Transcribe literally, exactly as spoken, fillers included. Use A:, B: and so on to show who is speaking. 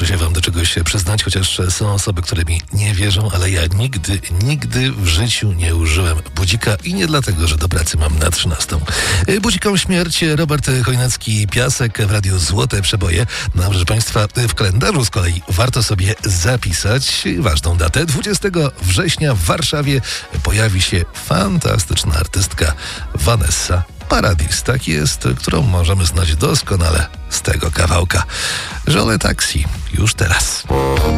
A: się wam do czegoś przyznać, chociaż są osoby, które mi nie wierzą, ale ja nigdy, nigdy w życiu nie użyłem budzika i nie dlatego, że do pracy mam na trzynastą. Budziką śmierć Robert Chojnacki, Piasek w Radiu Złote Przeboje. No, proszę państwa, w kalendarzu z kolei warto sobie zapisać ważną datę. dwudziestego września w Warszawie pojawi się fantastyczna artystka Vanessa Paradis, tak jest, którą możemy znać doskonale z tego kawałka. Żole Taksi już teraz.